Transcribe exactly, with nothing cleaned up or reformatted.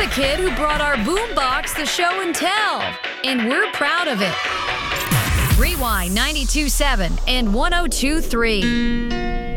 the kid who brought our boombox the show and tell, and we're proud of it. Rewind ninety-two point seven and one oh two point three.